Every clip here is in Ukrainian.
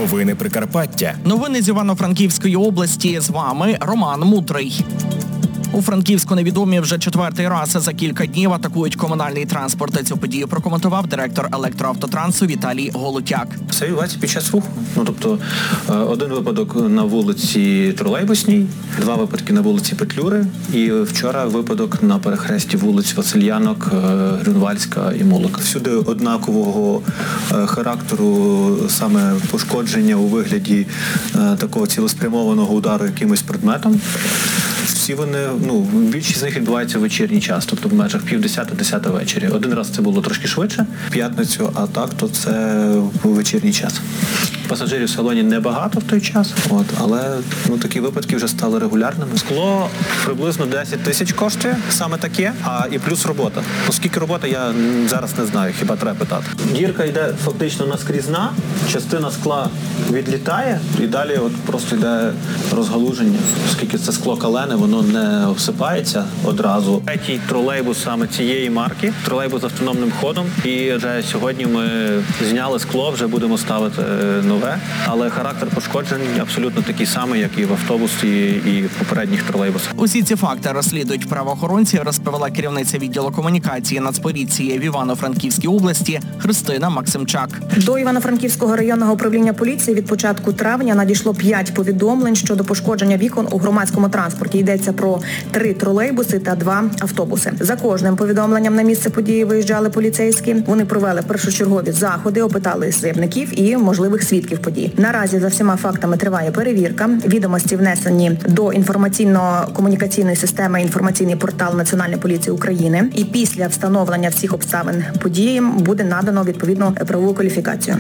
Новини Прикарпаття. Новини з Івано-Франківської області. З вами Роман Мудрий. У Франківську невідомі вже четвертий раз за кілька днів атакують комунальний транспорт. Цю подію прокоментував директор електроавтотрансу Віталій Голутяк. Це відбувається під час руху. Тобто один випадок на вулиці Тролейбусній, два випадки на вулиці Петлюри і вчора випадок на перехресті вулиць Васильянок, Грюнвальська і Молока. Всюди однакового характеру саме пошкодження у вигляді такого цілеспрямованого удару якимось предметом. Всі вони, більшість з них відбувається в вечірній час, тобто в межах 9:30-10 вечері. Один раз це було трошки швидше, в п'ятницю, а так, то це в вечірній час. Пасажирів в салоні небагато в той час, але такі випадки вже стали регулярними. Скло приблизно 10 тисяч коштує, саме таке, і плюс робота. Оскільки робота, я зараз не знаю, хіба треба питати. Дірка йде фактично наскрізна, частина скла відлітає і далі просто йде розгалуження. Оскільки це скло калене, воно не обсипається одразу. Третій тролейбус саме цієї марки, тролейбус з автономним ходом. І вже сьогодні ми зняли скло, вже будемо ставити нове. Але характер пошкоджень абсолютно такий самий, як і в автобусі, і в попередніх тролейбусах. Усі ці факти розслідують правоохоронці, розповіла керівниця відділу комунікації Нацполіції в Івано-Франківській області Христина Максимчак. До Івано-Франківського районного управління поліції від початку травня надійшло 5 повідомлень щодо пошкодження вікон у громадському транспорті. Йдеться про 3 тролейбуси та 2 автобуси. За кожним повідомленням на місце події виїжджали поліцейські. Вони провели першочергові заходи, опитали заявників і можливих свідків подій. Наразі за всіма фактами триває перевірка. Відомості внесені до інформаційно-комунікаційної системи інформаційний портал Національної поліції України. І після встановлення всіх обставин події буде надано відповідну правову кваліфікацію.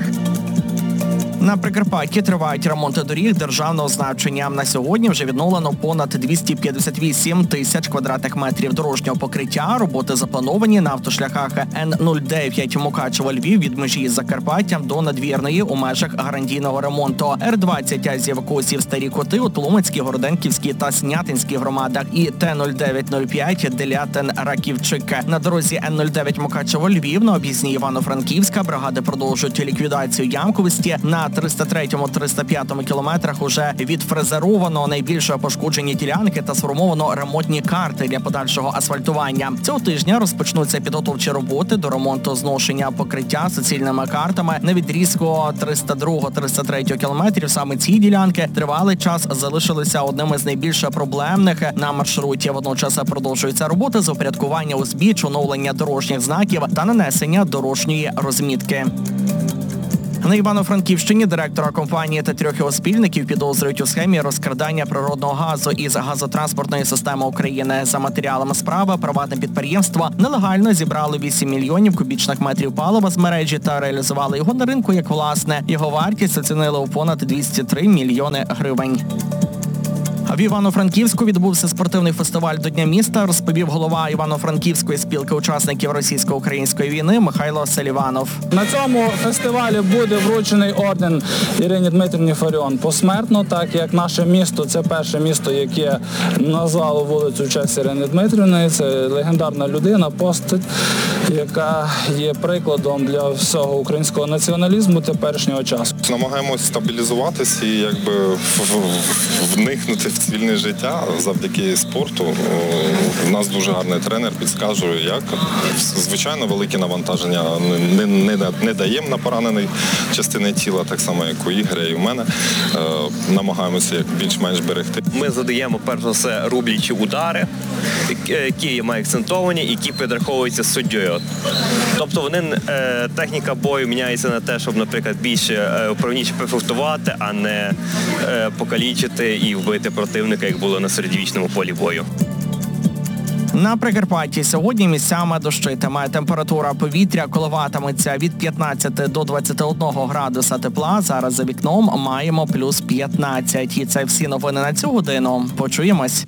На Прикарпатті тривають ремонти доріг державного значення. На сьогодні вже відновлено понад 258 тисяч квадратних метрів дорожнього покриття. Роботи заплановані на автошляхах Н-09 Мукачево-Львів від межі з Закарпаттям до Надвірної у межах гарантійного ремонту. Р-20 Азів-Косів Старі Коти у Тлумацькій, Городенківській та Снятинській громадах і Т-09-05 Делятин-Раківчик. На дорозі Н-09 Мукачево-Львів на об'їзній Івано-Франківська бригади продовжують ліквідацію ямковості. На 303-305 кілометрах уже відфрезеровано найбільше пошкоджені ділянки та сформовано ремонтні карти для подальшого асфальтування. Цього тижня розпочнуться підготовчі роботи до ремонту зношення покриття суцільними картами на відрізку 302-303 кілометрів. Саме ці ділянки тривалий час залишилися одними з найбільш проблемних на маршруті. Водночас продовжуються роботи з упорядкування узбіч, оновлення дорожніх знаків та нанесення дорожньої розмітки. На Івано-Франківщині директора компанії та 3 його спільників підозрюють у схемі розкрадання природного газу із газотранспортної системи України. За матеріалами справи приватне підприємство нелегально зібрало 8 мільйонів кубічних метрів палива з мережі та реалізували його на ринку як власне. Його вартість оцінили у понад 203 мільйони гривень. В Івано-Франківську відбувся спортивний фестиваль до Дня міста, розповів голова Івано-Франківської спілки учасників російсько-української війни Михайло Селіванов. На цьому фестивалі буде вручений орден Ірині Дмитрівні Фаріон посмертно, так як наше місто – це перше місто, яке назвало вулицю в честь Ірини Дмитрівни. Це легендарна людина, постать, яка є прикладом для всього українського націоналізму теперішнього часу. Намагаємося стабілізуватися і вникнути в цивільне життя завдяки спорту. У нас дуже гарний тренер, підказує, як. Звичайно, велике навантаження не даємо на пораненої частини тіла, так само, як у Ігоря і у мене. Намагаємося більш-менш берегти. Ми задаємо, перш за все, рублячі удари, які мають акцентовані, які підраховуються суддєю. Тобто техніка бою міняється на те, щоб, наприклад, більше вправніше пофехтувати, а не покалічити і вбити противника, як було на середньовічному полі бою. На Прикарпатті сьогодні місцями дощитиме. Температура повітря коливатиметься від 15 до 21 градуса тепла. Зараз за вікном маємо плюс 15. І це всі новини на цю годину. Почуємось.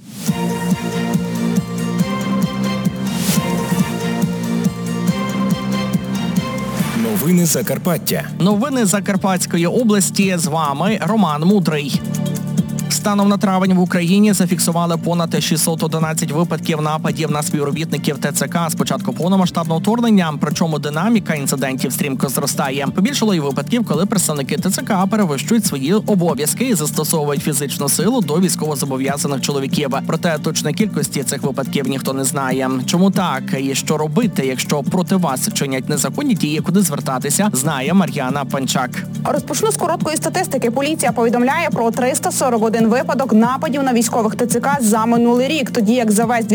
Новини Закарпаття. Новини Закарпатської області. З вами Роман Мудрий. Станом на травень в Україні зафіксували понад 611 випадків нападів на співробітників ТЦК з початку повномасштабного вторгнення, причому динаміка інцидентів стрімко зростає. Побільшало й випадків, коли представники ТЦК перевищують свої обов'язки і застосовують фізичну силу до військовозобов'язаних чоловіків. Проте точної кількості цих випадків ніхто не знає. Чому так? І що робити, якщо проти вас чинять незаконні дії, куди звертатися, знає Мар'яна Панчак. Розпочну з короткої статистики. Поліція повідомляє про 341 випадок нападів на військових ТЦК за минулий рік, тоді як за весь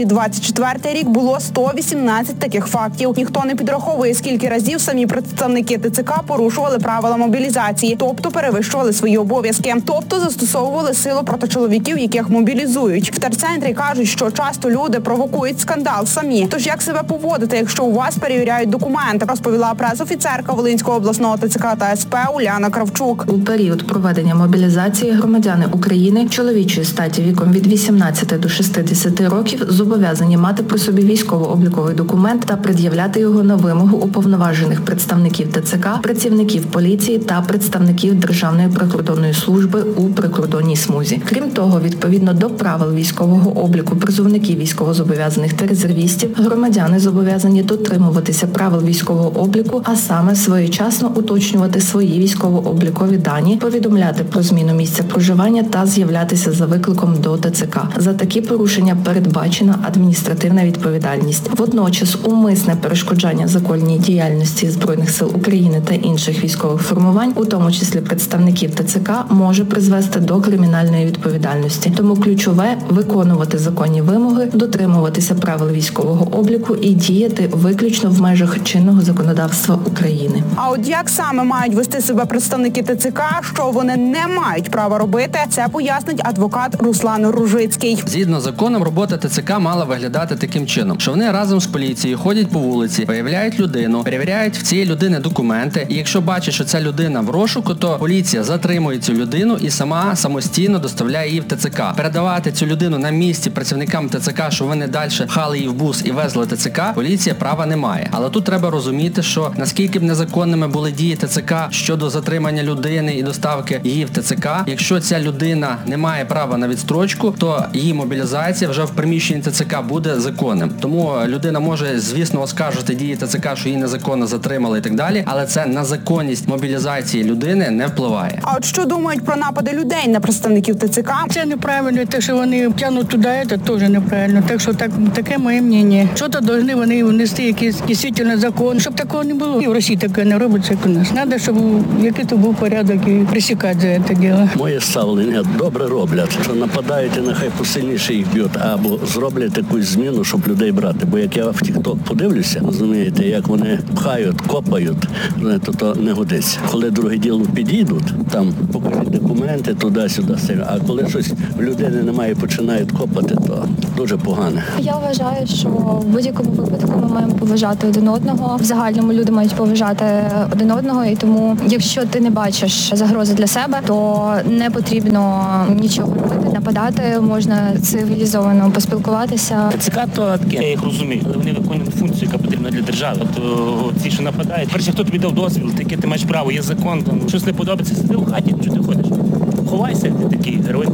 2024 рік було 118 таких фактів. Ніхто не підраховує, скільки разів самі представники ТЦК порушували правила мобілізації, тобто перевищували свої обов'язки, тобто застосовували силу проти чоловіків, яких мобілізують. В терцентрі кажуть, що часто люди провокують скандал самі. Тож як себе поводити, якщо у вас перевіряють документи, розповіла прес-офіцерка Волинського обласного ТЦК та СП Уляна Кравчук. У період проведення мобілізації громадяни України чоловічої статі віком від 18 до 60 років зобов'язані мати при собі військово-обліковий документ та пред'являти його на вимогу уповноважених представників ТЦК, працівників поліції та представників Державної прикордонної служби у прикордонній смузі. Крім того, відповідно до правил військового обліку призовників військовозобов'язаних та резервістів, громадяни зобов'язані дотримуватися правил військового обліку, а саме своєчасно уточнювати свої військово-облікові дані, повідомляти про зміну місця проживання та з'являтися за викликом до ТЦК. За такі порушення передбачена адміністративна відповідальність. Водночас умисне перешкоджання законній діяльності Збройних сил України та інших військових формувань, у тому числі представників ТЦК, може призвести до кримінальної відповідальності. Тому ключове – виконувати законні вимоги, дотримуватися правил військового обліку і діяти виключно в межах чинного законодавства України. А от як саме мають вести себе представники ТЦК, що вони не мають права робити, це пояснить адвокат Руслан Ружицький. Згідно з законом, робота ТЦК мала виглядати таким чином, що вони разом з поліцією ходять по вулиці, виявляють людину, перевіряють в цієї людини документи, і якщо бачать, що ця людина в розшуку, то поліція затримує цю людину і самостійно доставляє її в ТЦК. Передавати цю людину на місці працівникам ТЦК, що вони далі пхали її в бус і везли ТЦК, поліція права не має. Але тут треба розуміти, що наскільки б незаконними були дії ТЦК щодо затримання людини і доставки її в ТЦК, якщо ця людина не має права на відстрочку, то її мобілізація вже в приміщенні ТЦК буде законним. Тому людина може, звісно, оскаржити дії ТЦК, що її незаконно затримали і так далі, але це на законність мобілізації людини не впливає. А от що думають про напади людей на представників ТЦК? Це неправильно, те, що вони тягнуть туди, це теж неправильно. Так що таке моє мнення. Що то повинні вони внести якийсь дійсно закон, щоб такого не було. І в Росії таке не робиться, як у нас. Треба, щоб який то був порядок і пресікати за це діло. Моє ставлення добре роблять, що нападають і нехай посильніше їх б'ють, або зроблять якусь зміну, щоб людей брати. Бо як я в TikTok подивлюся, розумієте, як вони пхають, копають, то не годиться. Коли друге діло підійдуть, там покажуть документи туди-сюди, а коли щось в людини немає, починають копати, то дуже погано. Я вважаю, що в будь-якому випадку ми маємо поважати один одного. В загальному люди мають поважати один одного, і тому, якщо ти не бачиш загрози для себе, то не потрібно нічого робити, нападати, можна цивілізовано поспілкуватися. ТЦК, то я їх розумію, але вони виконують функцію, яка потрібна для держави. То ці, що нападають, перше, хто тобі дав дозвіл, ти маєш право, є закон, там щось не подобається, сиди в хаті, що ти ходиш. Ховайся, ти такий герой.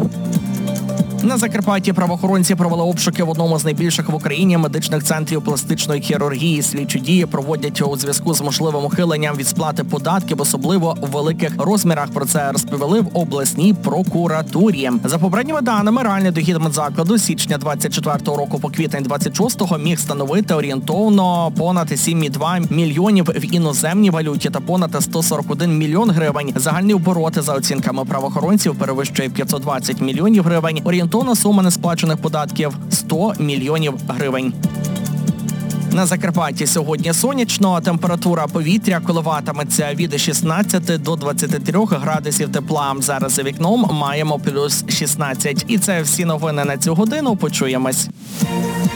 На Закарпатті правоохоронці провели обшуки в одному з найбільших в Україні медичних центрів пластичної хірургії. Слідчі дії проводять у зв'язку з можливим ухиленням від сплати податків, особливо в великих розмірах. Про це розповіли в обласній прокуратурі. За попередніми даними, реальний дохід медзакладу з січня 24-го року по квітень 26-го міг становити орієнтовно понад 7,2 мільйонів в іноземній валюті та понад 141 мільйон гривень. Загальні обороти, за оцінками правоохоронців, перевищує 520 мільйонів гривень. Орієнтовна сума несплачених податків – 100 мільйонів гривень. На Закарпатті сьогодні сонячно, температура повітря коливатиметься від 16 до 23 градусів тепла. Зараз за вікном маємо плюс 16. І це всі новини на цю годину. Почуємось.